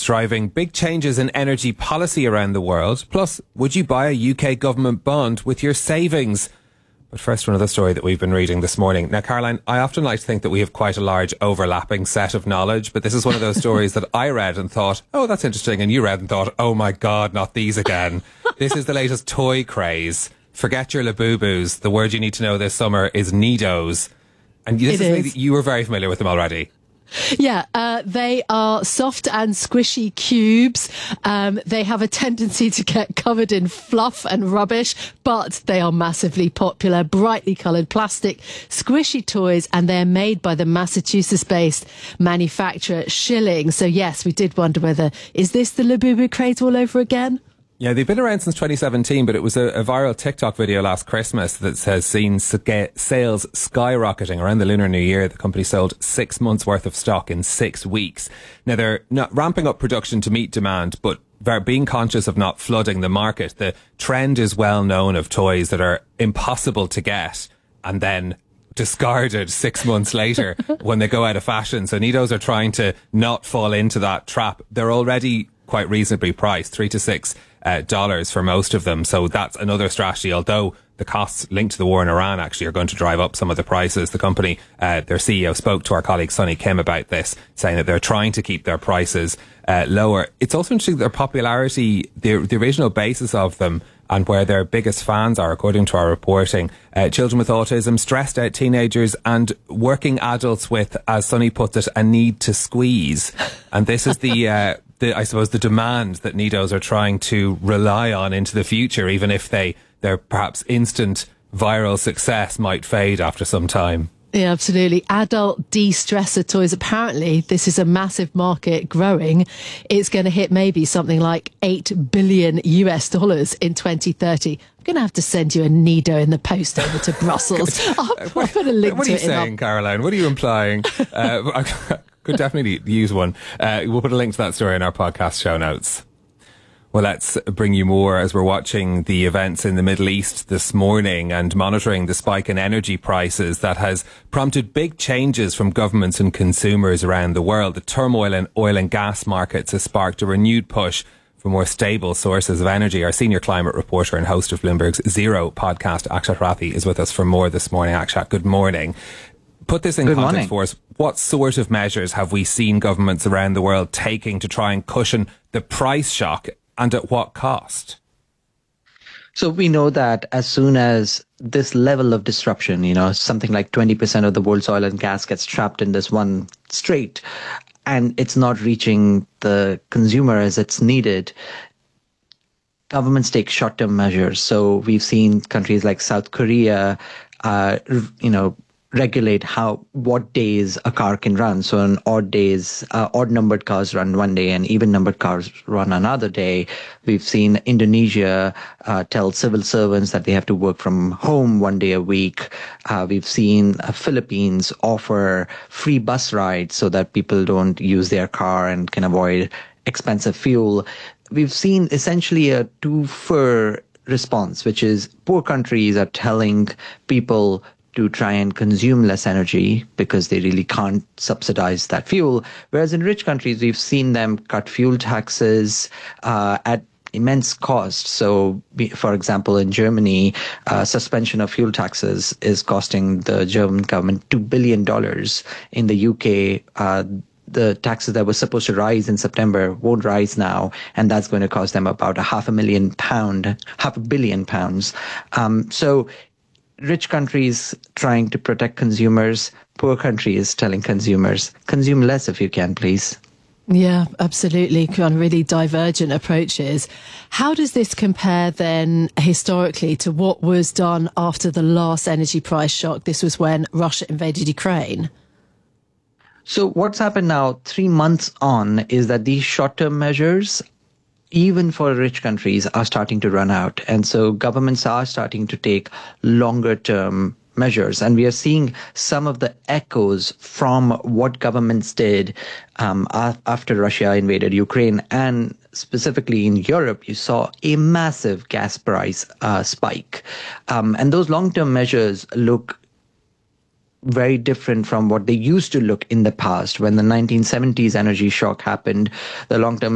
driving big changes in energy policy around the world. Plus, would you buy a UK government bond with your savings? But first, another story that we've been reading this morning. Now, Caroline, I often like to think that we have quite a large overlapping set of knowledge, but this is one of those stories that I read and thought, oh, that's interesting, and you read and thought, oh my God, not these again. This is the latest toy craze. Forget your Labubus. The word you need to know this summer is Nidos. And you were very familiar with them already. Yeah, they are soft and squishy cubes. They have a tendency to get covered in fluff and rubbish, but they are massively popular, brightly coloured plastic, squishy toys, and they're made by the Massachusetts-based manufacturer Schilling. So yes, we did wonder whether, is this the Labubu craze all over again? Yeah, they've been around since 2017, but it was a viral TikTok video last Christmas that has seen sales skyrocketing around the Lunar New Year. The company sold 6 months worth of stock in 6 weeks. Now, they're not ramping up production to meet demand, but they're being conscious of not flooding the market. The trend is well known of toys that are impossible to get and then discarded 6 months later when they go out of fashion. So Nidos are trying to not fall into that trap. They're already quite reasonably priced, $3 to $6 for most of them. So that's another strategy, although the costs linked to the war in Iran actually are going to drive up some of the prices. The company, their CEO spoke to our colleague Sonny Kim about this, saying that they're trying to keep their prices lower. It's also interesting their popularity, the original basis of them and where their biggest fans are, according to our reporting, children with autism, stressed out teenagers and working adults with, as Sonny puts it, a need to squeeze. And this is I suppose the demand that Nidos are trying to rely on into the future, even if their perhaps instant viral success might fade after some time. Yeah, absolutely. Adult de-stressor toys. Apparently, this is a massive market growing. It's going to hit maybe something like $8 billion in 2030. I'm going to have to send you a Nido in the post over to Brussels. I'll put a link what to are it. You saying, Caroline? What are you implying? Could definitely use one. We'll put a link to that story in our podcast show notes. Well, let's bring you more as we're watching the events in the Middle East this morning and monitoring the spike in energy prices that has prompted big changes from governments and consumers around the world. The turmoil in oil and gas markets has sparked a renewed push for more stable sources of energy. Our senior climate reporter and host of Bloomberg's Zero podcast, Akshat Rathi, is with us for more this morning. Akshat, good morning. Put this in context for us. What sort of measures have we seen governments around the world taking to try and cushion the price shock, and at what cost? So we know that as soon as this level of disruption, something like 20% of the world's oil and gas gets trapped in this one strait, and it's not reaching the consumer as it's needed, governments take short-term measures. So we've seen countries like South Korea, regulate what days a car can run. So on odd days, odd numbered cars run one day and even numbered cars run another day. We've seen Indonesia tell civil servants that they have to work from home one day a week. We've seen Philippines offer free bus rides so that people don't use their car and can avoid expensive fuel. We've seen essentially a two-for response, which is poor countries are telling people to try and consume less energy because they really can't subsidize that fuel. Whereas in rich countries, we've seen them cut fuel taxes at immense cost. So, for example, in Germany, suspension of fuel taxes is costing the German government $2 billion. In the UK, the taxes that were supposed to rise in September won't rise now, and that's going to cost them about £500 million. So rich countries trying to protect consumers, poor countries telling consumers, consume less if you can, please. Yeah, absolutely. Kind of really divergent approaches. How does this compare then historically to what was done after the last energy price shock? This was when Russia invaded Ukraine. So what's happened now, 3 months on, is that these short-term measures, even for rich countries, are starting to run out. And so governments are starting to take longer-term measures. And we are seeing some of the echoes from what governments did after Russia invaded Ukraine. And specifically in Europe, you saw a massive gas price spike. And those long-term measures look very different from what they used to look in the past. When the 1970s energy shock happened, the long-term